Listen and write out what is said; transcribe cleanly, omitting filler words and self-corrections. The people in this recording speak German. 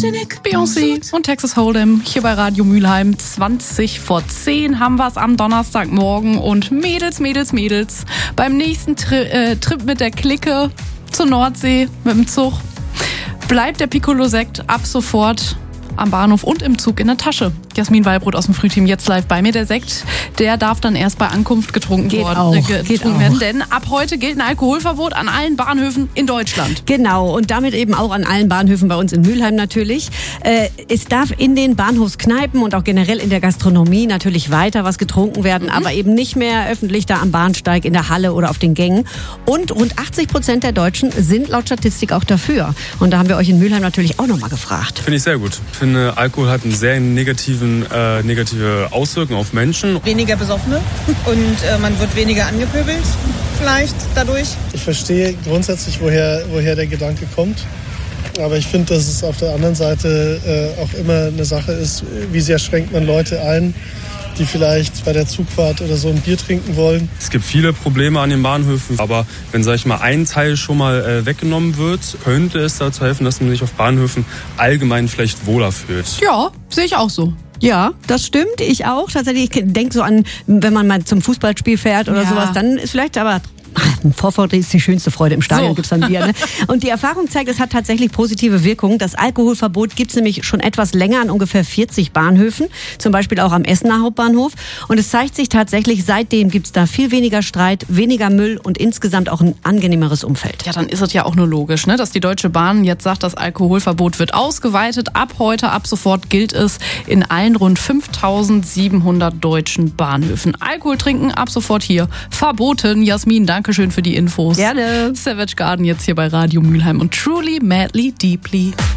Martinique, Beyoncé und Texas Hold'em hier bei Radio Mülheim. 20:10 haben wir es am Donnerstagmorgen und Mädels, beim nächsten Trip mit der Clique zur Nordsee mit dem Zug bleibt der Piccolo-Sekt ab sofort am Bahnhof und im Zug in der Tasche. Jasmin Wallbrot aus dem Frühteam jetzt live bei mir. Der Sekt, der darf dann erst bei Ankunft getrunken werden, denn ab heute gilt ein Alkoholverbot an allen Bahnhöfen in Deutschland. Genau, und damit eben auch an allen Bahnhöfen bei uns in Mülheim natürlich. Es darf in den Bahnhofskneipen und auch generell in der Gastronomie natürlich weiter was getrunken werden, aber eben nicht mehr öffentlich da am Bahnsteig, in der Halle oder auf den Gängen. Und rund 80% der Deutschen sind laut Statistik auch dafür. Und da haben wir euch in Mülheim natürlich auch nochmal gefragt. Finde ich sehr gut. Ich finde, Alkohol hat einen sehr negative Auswirkungen auf Menschen. Weniger Besoffene und man wird weniger angepöbelt vielleicht dadurch. Ich verstehe grundsätzlich, woher der Gedanke kommt. Aber ich finde, dass es auf der anderen Seite auch immer eine Sache ist, wie sehr schränkt man Leute ein, die vielleicht bei der Zugfahrt oder so ein Bier trinken wollen. Es gibt viele Probleme an den Bahnhöfen, aber wenn, sag ich mal, ein Teil schon mal weggenommen wird, könnte es dazu helfen, dass man sich auf Bahnhöfen allgemein vielleicht wohler fühlt. Ja, sehe ich auch so. Ja, das stimmt, ich auch. Tatsächlich, ich denke so an, wenn man mal zum Fußballspiel fährt oder sowas, dann ist vielleicht aber... Vorfreude ist die schönste Freude. Im Stadion gibt's dann Bier. Ne? Und die Erfahrung zeigt, es hat tatsächlich positive Wirkung. Das Alkoholverbot gibt's nämlich schon etwas länger an ungefähr 40 Bahnhöfen, zum Beispiel auch am Essener Hauptbahnhof. Und es zeigt sich tatsächlich, seitdem gibt's da viel weniger Streit, weniger Müll und insgesamt auch ein angenehmeres Umfeld. Ja, dann ist es ja auch nur logisch, ne, dass die Deutsche Bahn jetzt sagt, das Alkoholverbot wird ausgeweitet. Ab heute, ab sofort gilt es in allen rund 5.700 deutschen Bahnhöfen. Alkohol trinken ab sofort hier verboten. Jasmin, Dankeschön für die Infos. Gerne. Savage Garden jetzt hier bei Radio Mülheim und Truly, Madly, Deeply.